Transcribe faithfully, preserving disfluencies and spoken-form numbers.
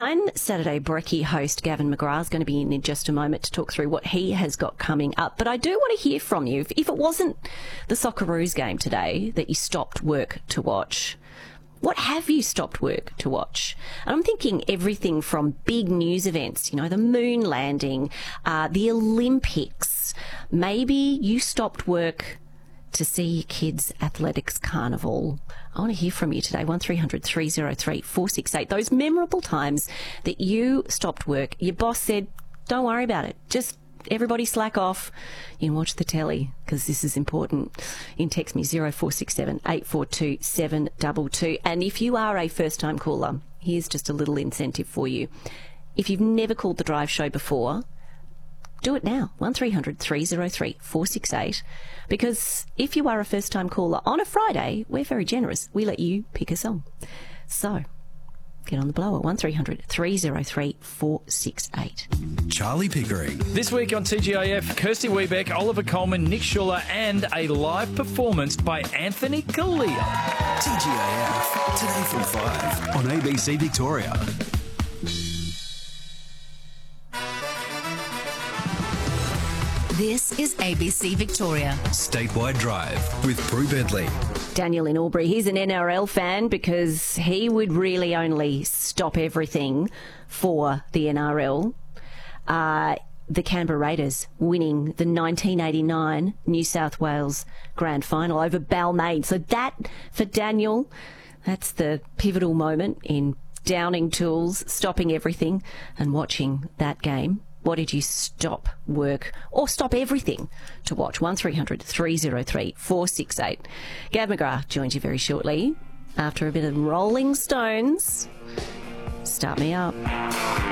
nine. Saturday Brekkie host Gavin McGrath is going to be in in just a moment to talk through what he has got coming up. But I do want to hear from you. If, if it wasn't the Socceroos game today that you stopped work to watch, what have you stopped work to watch? And I'm thinking everything from big news events, you know, the moon landing, uh, the Olympics. Maybe you stopped work to see your kids' athletics carnival. I want to hear from you today. one three hundred three oh three four six eight. Those memorable times that you stopped work. Your boss said, don't worry about it. Just everybody slack off. You can watch the telly because this is important. You can text me zero four six seven eight four two seven two two. And if you are a first-time caller, here's just a little incentive for you. If you've never called the Drive Show before, do it now, one three hundred three oh three four six eight, because if you are a first-time caller on a Friday, we're very generous. We let you pick a song. So, get on the blower, one three hundred three oh three four six eight. Charlie Pickering. This week on T G I F, Kirsty Wiebeck, Oliver Coleman, Nick Schuller, and a live performance by Anthony Kalia. T G I F, today from five on A B C Victoria. This is A B C Victoria. Statewide Drive with Prue Bentley. Daniel in Albury, he's an N R L fan because he would really only stop everything for the N R L. Uh, the Canberra Raiders winning the nineteen eighty-nine New South Wales Grand Final over Balmain. So that, for Daniel, that's the pivotal moment in downing tools, stopping everything and watching that game. What did you stop work or stop everything to watch? one three hundred three oh three four six eight. Gav McGrath joins you very shortly after a bit of Rolling Stones. Start me up.